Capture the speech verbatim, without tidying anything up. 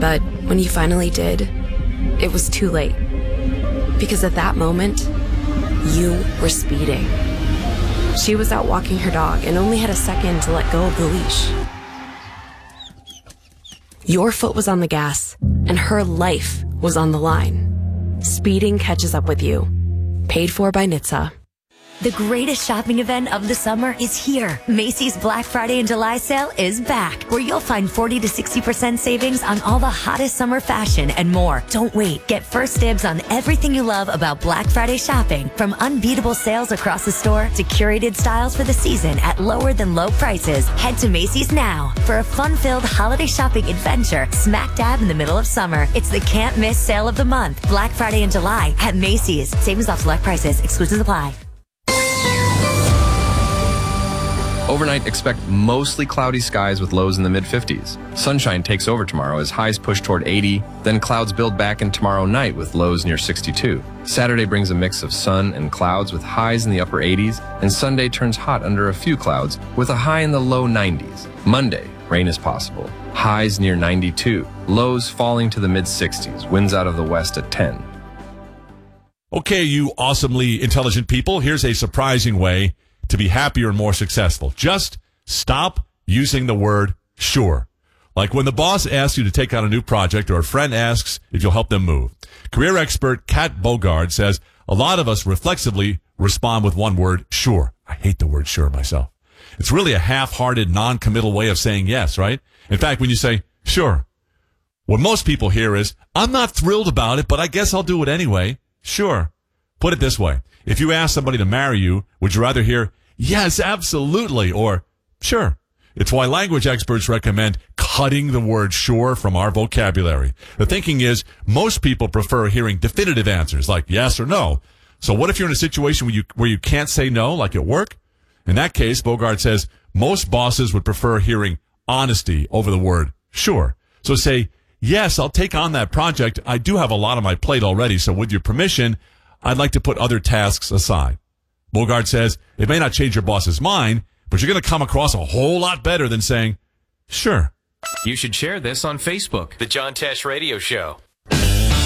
But when you finally did, it was too late. Because at that moment, you were speeding. She was out walking her dog and only had a second to let go of the leash. Your foot was on the gas, and her life was on the line. Speeding catches up with you. Paid for by N H T S A. The greatest shopping event of the summer is here. Macy's Black Friday and July sale is back, where you'll find forty to sixty percent savings on all the hottest summer fashion and more. Don't wait. Get first dibs on everything you love about Black Friday shopping, from unbeatable sales across the store to curated styles for the season at lower than low prices. Head to Macy's now for a fun-filled holiday shopping adventure smack dab in the middle of summer. It's the can't miss sale of the month. Black Friday and July at Macy's. Savings off select prices. Exclusions apply. Overnight, expect mostly cloudy skies with lows in the mid fifties. Sunshine takes over tomorrow as highs push toward eighty, then clouds build back in tomorrow night with lows near sixty-two. Saturday brings a mix of sun and clouds with highs in the upper eighties, and Sunday turns hot under a few clouds with a high in the low nineties. Monday, rain is possible. Highs near ninety-two, lows falling to the mid sixties, winds out of the west at ten. Okay, you awesomely intelligent people, here's a surprising way to be happier and more successful. Just stop using the word sure. Like when the boss asks you to take on a new project or a friend asks if you'll help them move. Career expert Kat Bogard says a lot of us reflexively respond with one word, sure. I hate the word sure myself. It's really a half-hearted, non-committal way of saying yes, right? In fact, when you say sure, what most people hear is, I'm not thrilled about it, but I guess I'll do it anyway. Sure. Put it this way. If you ask somebody to marry you, would you rather hear, yes, absolutely, or sure? It's why language experts recommend cutting the word sure from our vocabulary. The thinking is most people prefer hearing definitive answers like yes or no. So what if you're in a situation where you, where you can't say no, like at work? In that case, Bogart says most bosses would prefer hearing honesty over the word sure. So say, yes, I'll take on that project. I do have a lot on my plate already, so with your permission, I'd like to put other tasks aside. Bogart says it may not change your boss's mind, but you're going to come across a whole lot better than saying, sure. You should share this on Facebook. The John Tesh Radio Show.